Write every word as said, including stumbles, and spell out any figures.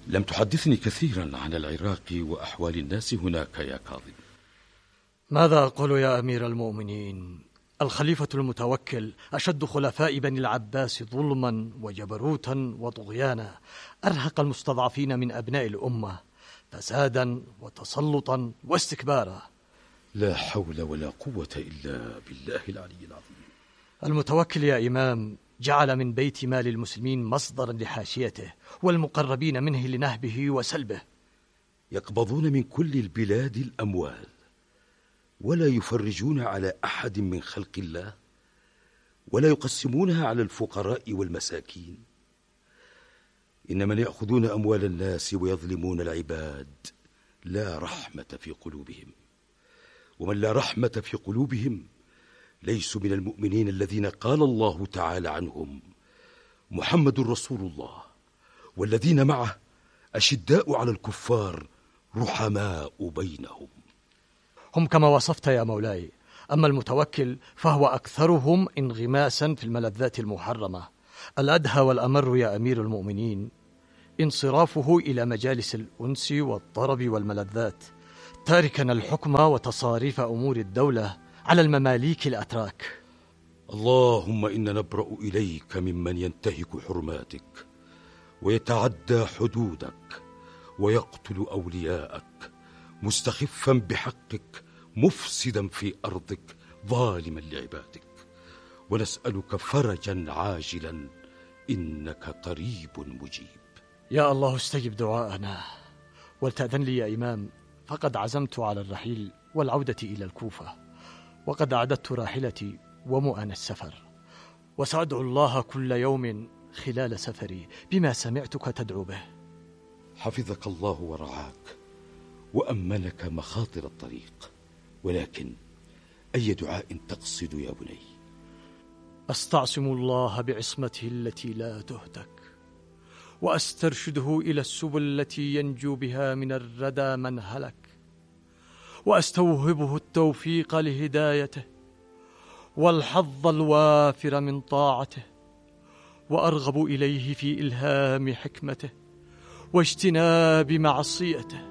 لم تحدثني كثيرا عن العراق وأحوال الناس هناك يا كاظم. ماذا أقول يا أمير المؤمنين؟ الخليفة المتوكل أشد خلفاء بني العباس ظلما وجبروتا وطغيانا، أرهق المستضعفين من أبناء الأمة فسادا وتسلطا واستكبارا. لا حول ولا قوة إلا بالله العلي العظيم. المتوكل يا إمام جعل من بيت مال المسلمين مصدرا لحاشيته والمقربين منه لنهبه وسلبه. يقبضون من كل البلاد الأموال ولا يفرجون على أحد من خلق الله، ولا يقسمونها على الفقراء والمساكين. إنما يأخذون أموال الناس ويظلمون العباد لا رحمة في قلوبهم، ومن لا رحمة في قلوبهم ليسوا من المؤمنين الذين قال الله تعالى عنهم: محمد رسول الله والذين معه أشداء على الكفار رحماء بينهم. هم كما وصفت يا مولاي، أما المتوكل فهو أكثرهم انغماسا في الملذات المحرمة. الأدهى والأمر يا أمير المؤمنين انصرافه إلى مجالس الأنس والطرب والملذات، تاركا الحكم وتصاريف أمور الدولة على المماليك الأتراك. اللهم إنا نبرأ إليك ممن ينتهك حرماتك ويتعدى حدودك ويقتل أولياءك مستخفا بحقك مفسدا في أرضك ظالما لعبادك، ونسألك فرجا عاجلا إنك قريب مجيب. يا الله استجب دعاءنا، ولتأذن لي يا إمام، فقد عزمت على الرحيل والعودة إلى الكوفة، وقد أعددت راحلتي ومؤن السفر، وسأدعو الله كل يوم خلال سفري بما سمعتك تدعو به. حفظك الله ورعاك وأمنك مخاطر الطريق، ولكن أي دعاء تقصد يا بني؟ أستعصم الله بعصمته التي لا تهتك، وأسترشده إلى السبل التي ينجو بها من الردى من هلك، وأستوهبه التوفيق لهدايته والحظ الوافر من طاعته، وأرغب إليه في إلهام حكمته واجتناب معصيته.